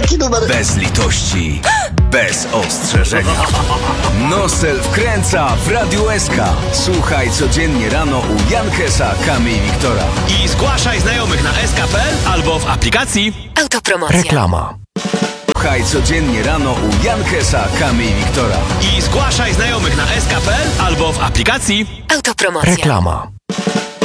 Taki numer. Bez litości, bez ostrzeżenia. Nosel wkręca w Radiu SK. Słuchaj codziennie rano u Jankesa, Kamy i Wiktora. I zgłaszaj znajomych na sk.pl albo w aplikacji. Autopromocja. Reklama. Słuchaj codziennie rano u Jankesa, Kamy i Wiktora. I zgłaszaj znajomych na sk.pl albo w aplikacji. Autopromocja. Reklama.